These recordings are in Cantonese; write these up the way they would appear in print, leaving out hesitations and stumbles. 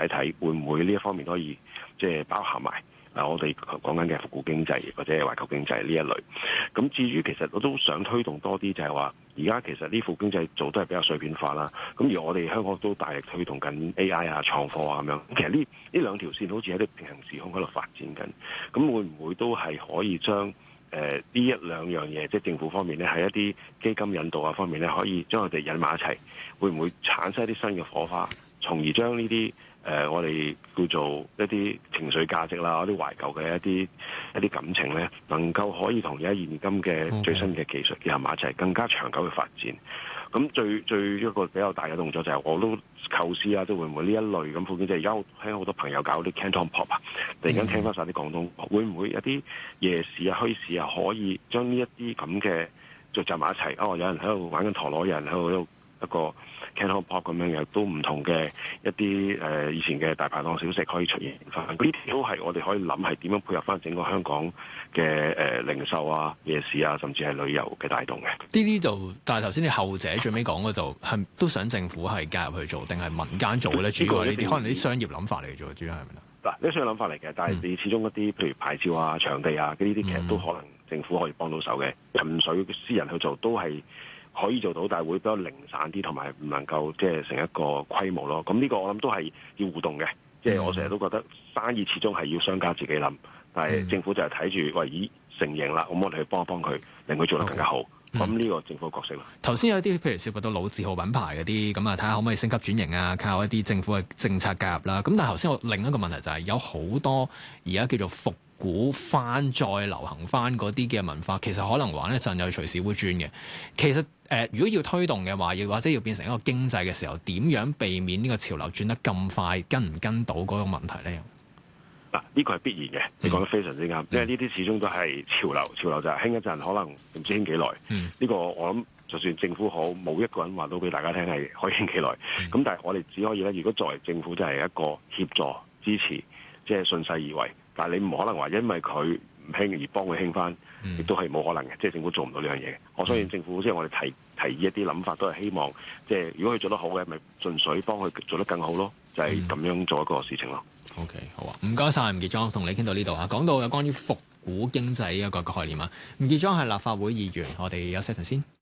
睇睇會唔會呢一方面可以即係包含埋我哋講緊嘅復古經濟或者環球經濟呢一類。咁至於其實我都想推動多啲，就係話而家其實呢副經濟做都係比較碎片化啦。咁而我哋香港都大力推動緊 AI 啊、創科啊咁樣。其實呢兩條線好似喺啲平行時空喺度發展緊。咁會唔會都係可以將呢一兩樣嘢，即係政府方面咧，喺一啲基金引導啊方面咧，可以將佢哋引埋一齊，會唔會產生一啲新嘅火花，從而將呢啲我哋叫做一啲情緒價值啦、一啲懷舊嘅一啲感情咧，能夠可以同而家現今嘅最新嘅技術結合埋一齊，更加長久嘅發展。咁最一個比較大嘅動作就係我都構思啊，都會唔會呢一類咁副經濟？而家聽好多朋友搞啲 Canton Pop 啊，突然間聽翻晒啲廣東歌，會唔會有啲夜市啊、墟市啊，可以將呢一啲咁嘅聚集埋一齊？有人喺度玩緊陀螺，有人喺度一個 Canton Pop 咁樣，又都唔同嘅一啲以前嘅大排檔小食可以出現翻。呢啲都係我哋可以諗係點樣配合翻整個香港嘅零售啊、夜市啊，甚至係旅遊嘅帶動嘅。 呢啲就，但係頭先你後者最尾講嘅就係都想政府係介入去做，定係民間做咧？主要係呢啲可能啲商業諗法嚟嘅啫，主要係咪咧？ 嗱，呢啲商業諗法嚟嘅，但係你始終一啲譬如牌照啊、場地啊，呢啲其實都可能政府可以幫到手嘅。人水私人去做都係可以做到，但係會比較零散啲，同埋唔能夠即係成一個規模咯。咁呢個我諗都係要互動嘅。即係我成日都覺得生意始終係要商家自己諗，但係政府就係睇住喂，咦成型啦，咁我哋去幫一幫佢，令佢做得更加好。咁呢個政府嘅角色咯。頭先有啲譬如涉及到老字號品牌嗰啲，咁啊睇下可唔可以升級轉型啊，靠一啲政府嘅政策介入啦。咁但係頭先我另一個問題就係有好多而家叫做復古翻再流行翻嗰啲嘅文化，其實可能玩一陣又隨時會轉嘅。其實如果要推動嘅話，或者要變成一個經濟嘅時候，點樣避免呢個潮流轉得咁快，跟唔跟到嗰個問題咧？ 嗱，呢個係必然嘅，你講得非常之啱，因為呢啲始終都係潮流，潮流就係興一陣，可能唔知興幾耐。呢個我諗，就算政府好，冇一個人話到俾大家聽係可以興幾耐。咁但係我哋只可以咧，如果作為政府就係一個協助支持，即係順勢而為。但係你唔可能話因為佢唔興而幫佢興翻，亦都係冇可能嘅。即係政府做唔到呢樣嘢。我相信政府即係我哋提議一啲諗法，都係希望即係如果佢做得好嘅，咪盡水幫佢做得更好咯。就係咁樣做一個事情咯。 OK， 好啊，唔該晒吳傑莊，同你傾到呢度啊。講到有關於復古經濟一個概念啊。吳傑莊係立法會議員，我哋休息陣先。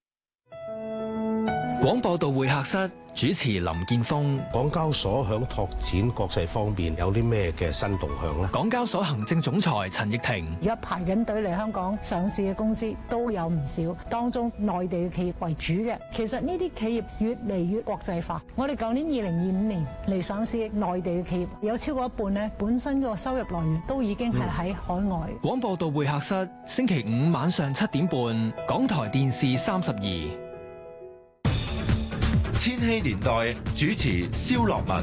廣播道會客室主持林健鋒。 港交所響拓展國際方面有啲咩嘅新動向呢？ 港交所行政總裁陳奕婷。 而家排緊隊嚟香港上市嘅公司都有唔少，當中內地嘅企業為主嘅。其實呢啲企業越嚟越國際化。我哋舊年2025年嚟上市內地嘅企業有超過一半呢，本身個收入來源都已經係喺海外。 廣播道會客室星期五晚上7點半，港台電視32。 千禧年代主持蕭樂文，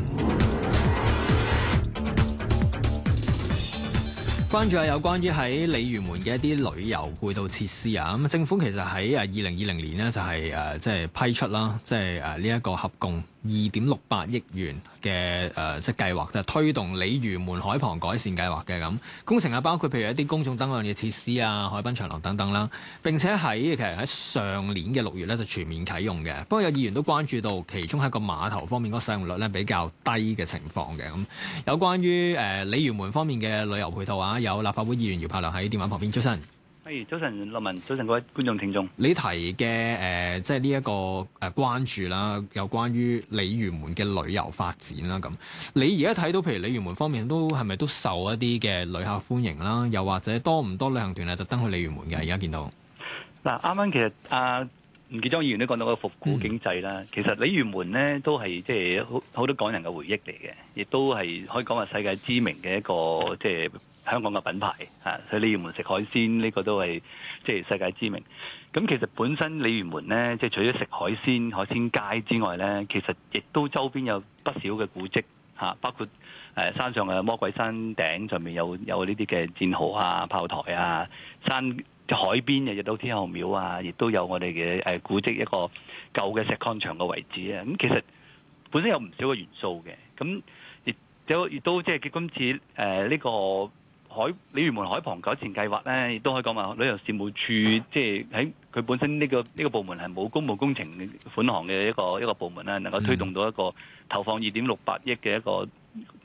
關注下有關於喺鯉魚門嘅一啲旅遊配套設施啊。咁政府其實喺2020年呢，就係即係批出啦，即係呢一個合共2.68億元嘅即係計劃，就係推動鯉魚門海旁改善計劃嘅。咁工程啊，包括譬如一啲公眾燈亮嘅設施啊、海濱長廊等等啦。並且其實喺上年嘅6月咧就全面啟用嘅。不過有議員都關注到其中喺個碼頭方面嗰個使用率咧比較低嘅情況嘅。咁有關於鯉魚門方面嘅旅遊配套啊，有立法會議員姚柏良喺電話旁邊。早晨。 早晨，樂文，早晨各位觀眾聽眾。 你提嘅即係呢一個關注啦，有關於鯉魚門嘅旅遊發展啦。咁你而家睇到譬如鯉魚門方面都係咪都受一啲嘅旅客歡迎啦？又或者多唔多旅行團係特登去鯉魚門嘅？而家見到嗱，啱啱其實吳傑莊議員都講到個復古經濟啦。其實鯉魚門咧都係即係好多港人嘅回憶嚟嘅，亦都係可以講話世界知名嘅一個即係香港嘅品牌嚇。所以鯉魚門食海鮮呢個都係即係世界知名。咁其實本身鯉魚門咧，即係除咗食海鮮街之外咧，其實亦都周邊有不少嘅古蹟嚇，包括山上嘅魔鬼山頂上面有呢啲嘅戰壕啊、炮台啊，海邊亦都天后廟啊，亦都有我哋嘅古蹟一個舊嘅石礦場嘅遺址啊。咁其實本身有唔少嘅元素嘅，咁亦都即係今次呢個鯉魚門海旁改善計劃咧，亦都可以講話旅遊事務處即係喺佢本身呢個部門係冇公務工程款項嘅一個部門啦，能夠推動到一個投放2.68億嘅一個